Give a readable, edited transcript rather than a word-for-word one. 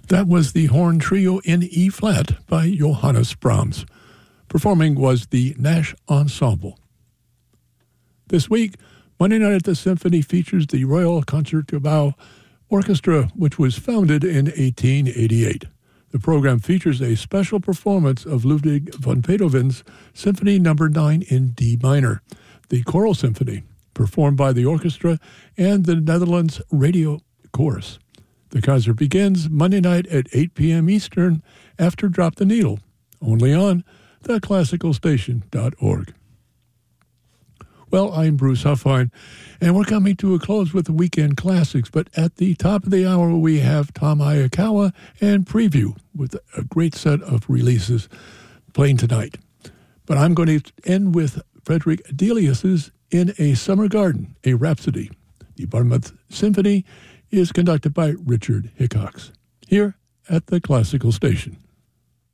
That was the horn trio in E-flat by Johannes Brahms. Performing was the Nash Ensemble. This week, Monday Night at the Symphony features the Royal Concertgebouw Orchestra, which was founded in 1888. The program features a special performance of Ludwig van Beethoven's Symphony No. 9 in D minor, the Choral Symphony, performed by the orchestra and the Netherlands Radio Chorus. The concert begins Monday night at 8 p.m. Eastern after Drop the Needle, only on theclassicalstation.org. Well, I'm Bruce Huffine, and we're coming to a close with the weekend classics, but at the top of the hour we have Tom Hayakawa and Preview with a great set of releases playing tonight. But I'm going to end with Frederick Delius's In a Summer Garden, a Rhapsody. The Barmouth Symphony is conducted by Richard Hickox, here at the Classical Station.